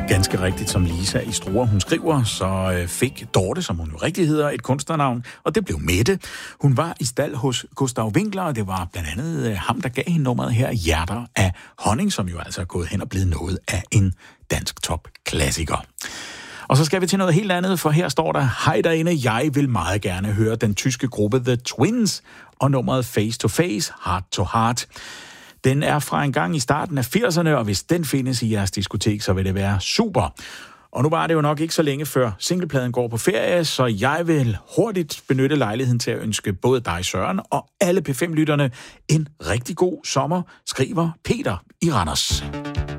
Ganske rigtigt, som Lisa i Struer, hun skriver, så fik Dorte, som hun jo rigtig hedder, et kunstnernavn, og det blev Mette. Hun var i stald hos Gustav Winkler, og det var blandt andet ham, der gav hende nummeret her, Hjerter af Honning, som jo altså er gået hen og blevet noget af en dansk topklassiker. Og så skal vi til noget helt andet, for her står der: hej derinde, jeg vil meget gerne høre den tyske gruppe The Twins og nummeret Face to Face, Heart to Heart. Den er fra en gang i starten af 80'erne, og hvis den findes i jeres diskotek, så vil det være super. Og nu var det jo nok ikke så længe før singlepladen går på ferie, så jeg vil hurtigt benytte lejligheden til at ønske både dig, Søren, og alle P5-lytterne en rigtig god sommer, skriver Peter i Randers.